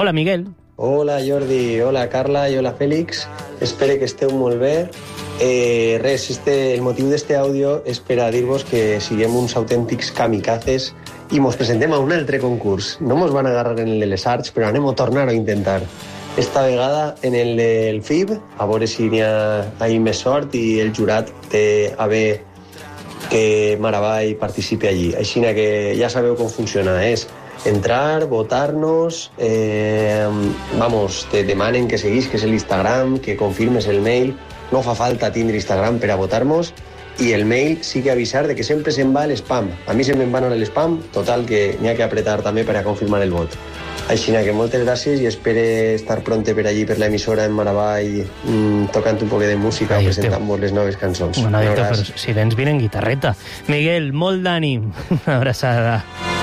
Hola, Miguel. Hola, Jordi. Hola, Carla. I hola, Fèlix. Espero que esteu molt bé. El motiu d'este àudio és per a dir-vos que siguem uns autèntics kamikazes i mos presentem a un altre concurs. No mos van agarrar en el de les arts, però anem a tornar a intentar. Esta vegada en el del FIB, a veure si n'hi ha més sort i el jurat té a bé que Maravall participi allí. Així que ja sabeu com funciona, és entrar, votar-nos, te demanen que seguisques l'Instagram, que confirmes el mail, no fa falta tindre Instagram per a votar-nos, i el mail sí que avisar de que sempre se'n va a l'spam. A mi se'm va a l'spam, total que n'hi ha que apretar també per a confirmar el vot. Així que moltes gràcies i espero estar pronte per allí, per l'emissora en Maravall, tocant un poc de música, presentant-vos les noves cançons. Bueno, però si vens vine en guitarreta. Miguel, molt d'ànim. Una abraçada.